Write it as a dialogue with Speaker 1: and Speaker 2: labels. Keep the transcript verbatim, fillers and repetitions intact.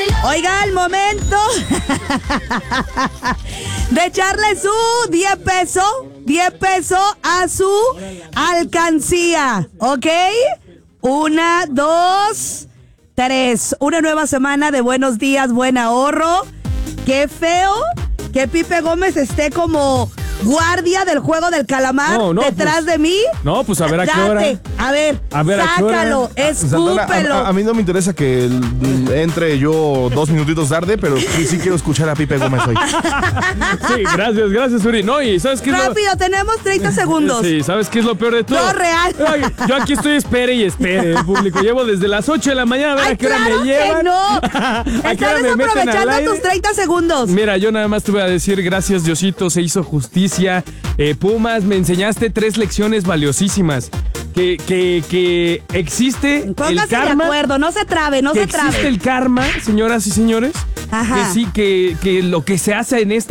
Speaker 1: Oiga, el momento de echarle su diez pesos, diez pesos a su alcancía, ¿ok? Una, dos, tres. Una nueva semana de buenos días, buen ahorro. Qué feo que Pipe Gómez esté como guardia del juego del calamar no, no, detrás pues, de mí.
Speaker 2: No, pues a ver a qué hora.
Speaker 1: Date, a ver,
Speaker 2: a ver
Speaker 1: sácalo,
Speaker 2: a qué hora.
Speaker 1: escúpelo.
Speaker 3: A, a, a mí no me interesa que el, entre yo dos minutitos tarde, pero sí, sí quiero escuchar a Pipe Gómez hoy.
Speaker 2: Sí, gracias, gracias, Uri. No, y ¿sabes qué?
Speaker 1: Rápido, lo... tenemos treinta segundos.
Speaker 2: Sí, ¿sabes qué es lo peor de todo?
Speaker 1: No, real.
Speaker 2: Ay, yo aquí estoy espere y espere, público. Llevo desde las ocho de la mañana a ver
Speaker 1: Ay,
Speaker 2: a qué hora
Speaker 1: claro
Speaker 2: me llevan.
Speaker 1: Que no.
Speaker 2: ¿A qué hora me meten al aire?
Speaker 1: tus treinta segundos.
Speaker 2: Mira, yo nada más te voy a decir gracias, Diosito, se hizo justicia. Eh, Pumas, me enseñaste tres lecciones valiosísimas. Que, que, que existe
Speaker 1: Póngase
Speaker 2: el karma.
Speaker 1: de acuerdo, no se trabe, no
Speaker 2: que
Speaker 1: se trabe.
Speaker 2: Existe el karma, señoras y señores.
Speaker 1: Ajá.
Speaker 2: Que sí, que, que lo que se hace en esta